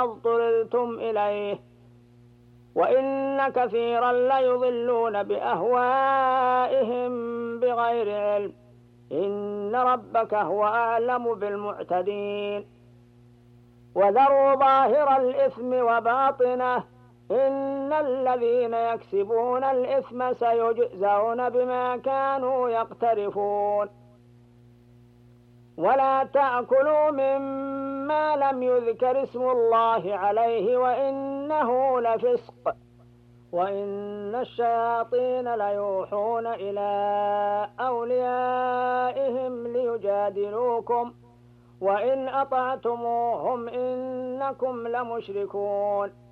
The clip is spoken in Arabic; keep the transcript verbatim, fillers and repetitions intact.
اضطررتم إليه، وإن كثيرا ليضلون بأهوائهم بغير علم، إن ربك هو أعلم بالمعتدين. وذروا ظاهر الإثم وباطنه، إن الذين يكسبون الإثم سيجزون بما كانوا يقترفون. ولا تأكلوا مما لم يذكر اسم الله عليه وإنه لفسق، وإن الشياطين ليوحون إلى أوليائهم ليجادلوكم وإن أطعتموهم إنكم لمشركون.